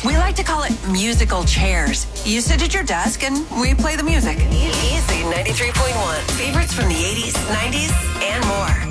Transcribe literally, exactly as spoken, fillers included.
We like to call it musical chairs. You sit at your desk and we play the music. Easy ninety-three point one. Favorites from the eighties, nineties, and more.